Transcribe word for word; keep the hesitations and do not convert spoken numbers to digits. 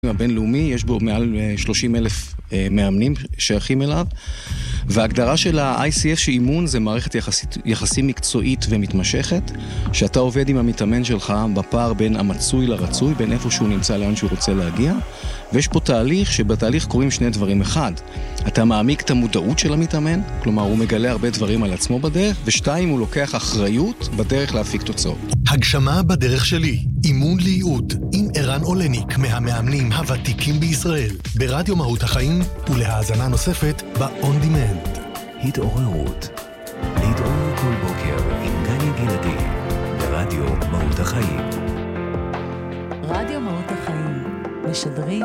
הבינלאומי, יש בו מעל שלושים אלף מאמנים שייכים אליו, וההגדרה של ה-איי סי אף שאימון זה מערכת יחסית, יחסים מקצועית ומתמשכת, שאתה עובד עם המתאמן שלך בפער בין המצוי לרצוי, בין איפה שהוא נמצא לאן שהוא רוצה להגיע, ויש פה תהליך שבתהליך קורים שני דברים. אחד, אתה מעמיק את המודעות של המתאמן, כלומר הוא מגלה הרבה דברים על עצמו בדרך, ושתיים, הוא לוקח אחריות בדרך להפיק תוצאות. הגשמה בדרך שלי, אימון לייעוד, עם ערן אולניק מהמאמנים הוותיקים בישראל, ברדיו מהות החיים ולהאזנה נוספת ב-On Demand. התעוררות, להתעורר כל בוקר עם גני גלעדי, ברדיו מהות החיים. רדיו מהות החיים, משדרים